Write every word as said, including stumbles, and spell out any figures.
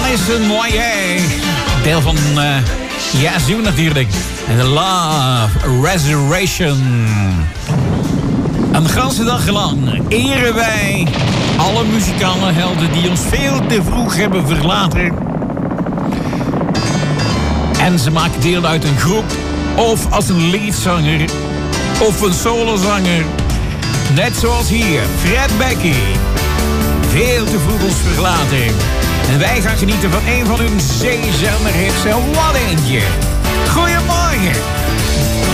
Alison Moyet. Deel van uh, Yazoo natuurlijk. En The Love Resurrection. Een ganse dag lang eren wij alle muzikale helden die ons veel te vroeg hebben verlaten. En ze maken deel uit een groep of als een leadzanger of een solozanger. Net zoals hier, Fred Becky. Veel te vroeg ons verlaten. En wij gaan genieten van een van hun zeezender hits. En wat eentje. Goedemorgen.